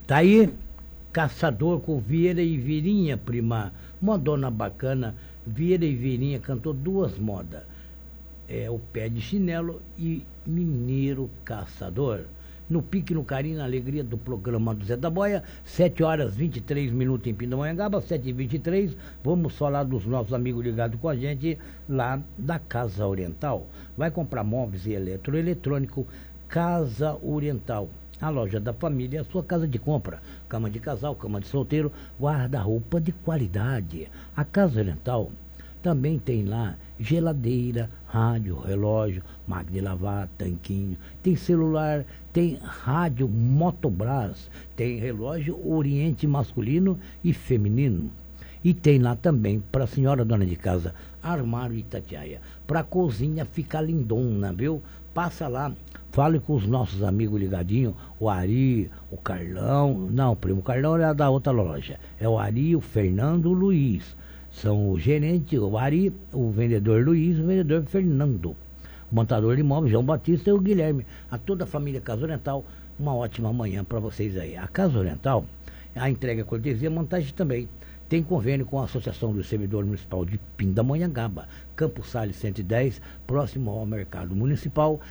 Tá aí, Caçador com Vieira e Virinha, prima. Modona bacana. Vieira e Virinha cantou duas modas. É o Pé de Chinelo e Mineiro Caçador. No pique, no carinho, na alegria do programa do Zé da Boia, 7h23 em Pindamonhangaba, 7h23. Vamos falar dos nossos amigos ligados com a gente lá da Casa Oriental. Vai comprar móveis e eletroeletrônico, Casa Oriental. A loja da família, a sua casa de compra. Cama de casal, cama de solteiro, guarda-roupa de qualidade. A Casa Oriental também tem lá geladeira, rádio, relógio, máquina de lavar, tanquinho. Tem celular, tem rádio Motobras, tem relógio Oriente masculino e feminino. E tem lá também, para a senhora dona de casa, armário Itatiaia. Para a cozinha ficar lindona, viu? Passa lá, fale com os nossos amigos ligadinhos, o Ari, o Carlão. Não, primo, o Carlão é da outra loja. É o Ari, o Fernando, o Luiz. São o gerente, o Ari, o vendedor Luiz, o vendedor Fernando. O montador de imóveis, João Batista e o Guilherme. A toda a família Casa Oriental, uma ótima manhã para vocês aí. A Casa Oriental, a entrega cortesia, montagem também. Tem convênio com a Associação do Servidor Municipal de Pindamonhangaba, Campos Sales 110, próximo ao Mercado Municipal,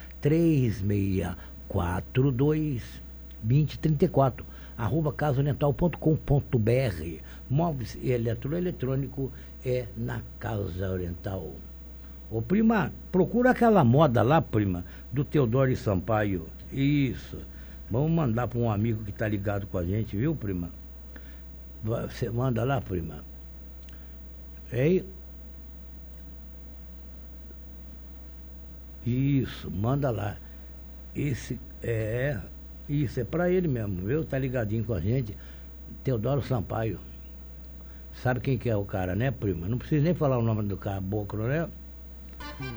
3642-2034, @casaoriental.com.br. Móveis e eletroeletrônico é na Casa Oriental. Ô prima, procura aquela moda lá, prima, do Teodoro Sampaio. Isso. Vamos mandar para um amigo que está ligado com a gente, viu, prima? Você manda lá, prima. Ei? Isso, manda lá. Isso é para ele mesmo, viu? Tá ligadinho com a gente. Teodoro Sampaio. Sabe quem que é o cara, né, prima? Não precisa nem falar o nome do caboclo, né?